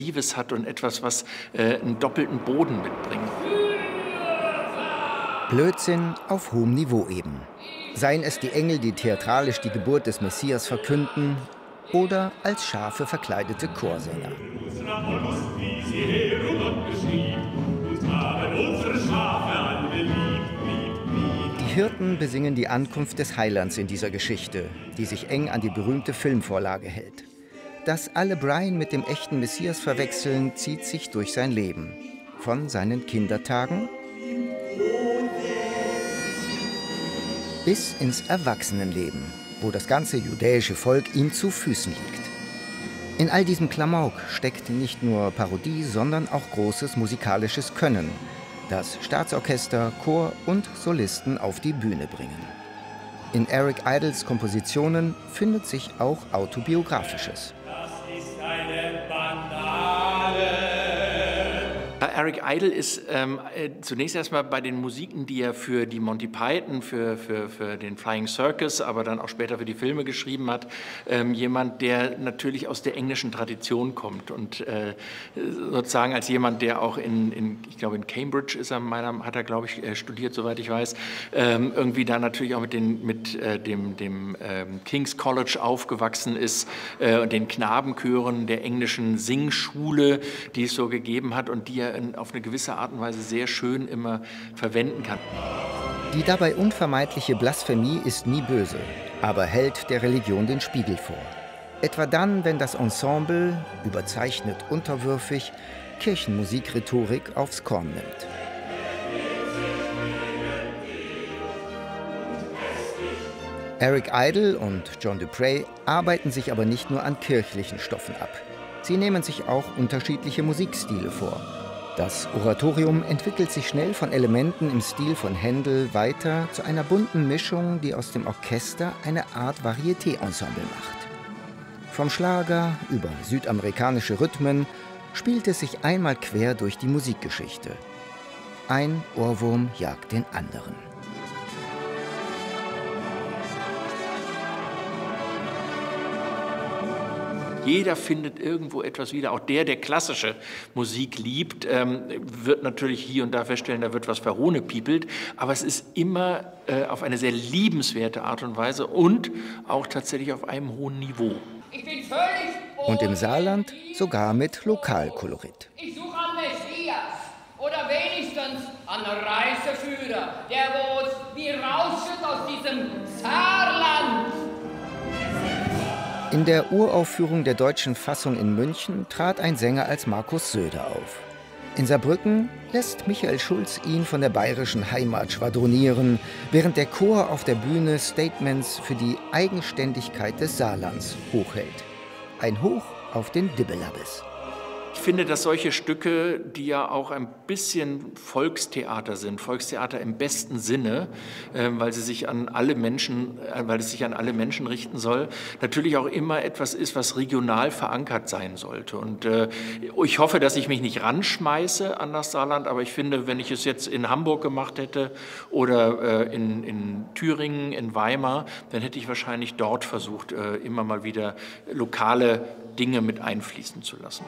hat und etwas, was einen doppelten Boden mitbringt. Blödsinn auf hohem Niveau eben. Seien es die Engel, die theatralisch die Geburt des Messias verkünden, oder als Schafe verkleidete Chorsänger. Die Hirten besingen die Ankunft des Heilands in dieser Geschichte, die sich eng an die berühmte Filmvorlage hält. Dass alle Brian mit dem echten Messias verwechseln, zieht sich durch sein Leben. Von seinen Kindertagen bis ins Erwachsenenleben, wo das ganze judäische Volk ihm zu Füßen liegt. In all diesem Klamauk steckt nicht nur Parodie, sondern auch großes musikalisches Können, das Staatsorchester, Chor und Solisten auf die Bühne bringen. In Eric Idles Kompositionen findet sich auch Autobiografisches. Eric Idle ist zunächst erstmal bei den Musiken, die er für die Monty Python, für den Flying Circus, aber dann auch später für die Filme geschrieben hat, jemand, der natürlich aus der englischen Tradition kommt und sozusagen als jemand, der auch ich glaube in Cambridge hat er glaube ich studiert, soweit ich weiß, irgendwie da natürlich auch mit dem King's College aufgewachsen ist, den Knabenchören der englischen Singschule, die es so gegeben hat und die er auf eine gewisse Art und Weise sehr schön immer verwenden kann. Die dabei unvermeidliche Blasphemie ist nie böse, aber hält der Religion den Spiegel vor. Etwa dann, wenn das Ensemble, überzeichnet unterwürfig, Kirchenmusikrhetorik aufs Korn nimmt. Eric Idle und John Dupre arbeiten sich aber nicht nur an kirchlichen Stoffen ab. Sie nehmen sich auch unterschiedliche Musikstile vor. Das Oratorium entwickelt sich schnell von Elementen im Stil von Händel weiter zu einer bunten Mischung, die aus dem Orchester eine Art Varieté-Ensemble macht. Vom Schlager über südamerikanische Rhythmen spielt es sich einmal quer durch die Musikgeschichte. Ein Ohrwurm jagt den anderen. Jeder findet irgendwo etwas wieder. Auch der klassische Musik liebt, wird natürlich hier und da feststellen, da wird was verhohnepiepelt. Aber es ist immer auf eine sehr liebenswerte Art und Weise und auch tatsächlich auf einem hohen Niveau. Ich bin völlig und im Saarland sogar mit Lokalkolorit. Ich suche einen Messias oder wenigstens einen Reiseführer, der uns wie rausführt aus diesem Saarland. In der Uraufführung der deutschen Fassung in München trat ein Sänger als Markus Söder auf. In Saarbrücken lässt Michael Schulz ihn von der bayerischen Heimat schwadronieren, während der Chor auf der Bühne Statements für die Eigenständigkeit des Saarlands hochhält. Ein Hoch auf den Dibbelabbes. Ich finde, dass solche Stücke, die ja auch ein bisschen Volkstheater sind, Volkstheater im besten Sinne, weil es sich an alle Menschen richten soll, natürlich auch immer etwas ist, was regional verankert sein sollte. Und ich hoffe, dass ich mich nicht ranschmeiße an das Saarland, aber ich finde, wenn ich es jetzt in Hamburg gemacht hätte oder in Thüringen, in Weimar, dann hätte ich wahrscheinlich dort versucht, immer mal wieder lokale Dinge mit einfließen zu lassen.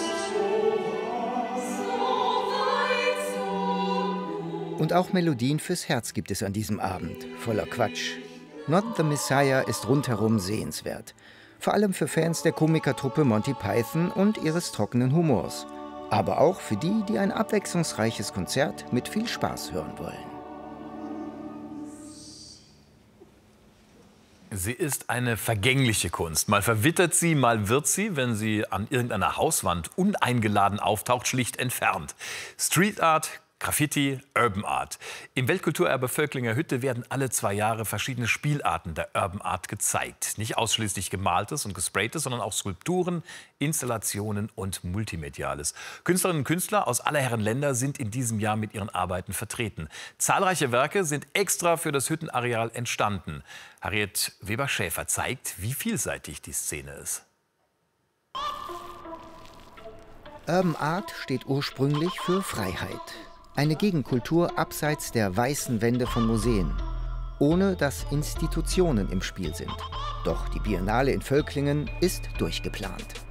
Und auch Melodien fürs Herz gibt es an diesem Abend, voller Quatsch. Not the Messiah ist rundherum sehenswert. Vor allem für Fans der Komikertruppe Monty Python und ihres trockenen Humors. Aber auch für die, die ein abwechslungsreiches Konzert mit viel Spaß hören wollen. Sie ist eine vergängliche Kunst. Mal verwittert sie, mal wird sie, wenn sie an irgendeiner Hauswand uneingeladen auftaucht, schlicht entfernt. Street Art, Graffiti, Urban Art. Im Weltkulturerbe Völklinger Hütte werden alle 2 Jahre verschiedene Spielarten der Urban Art gezeigt. Nicht ausschließlich Gemaltes und Gespraytes, sondern auch Skulpturen, Installationen und Multimediales. Künstlerinnen und Künstler aus aller Herren Länder sind in diesem Jahr mit ihren Arbeiten vertreten. Zahlreiche Werke sind extra für das Hüttenareal entstanden. Harriet Weber-Schäfer zeigt, wie vielseitig die Szene ist. Urban Art steht ursprünglich für Freiheit. Eine Gegenkultur abseits der weißen Wände von Museen. Ohne dass Institutionen im Spiel sind. Doch die Biennale in Völklingen ist durchgeplant.